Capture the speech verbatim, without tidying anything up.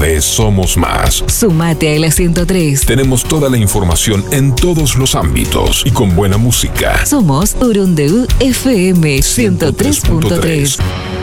vez somos más. Sumate a la ciento tres. Tenemos toda la información en todos los ámbitos y con buena música. Somos Urundeu F M ciento tres punto tres.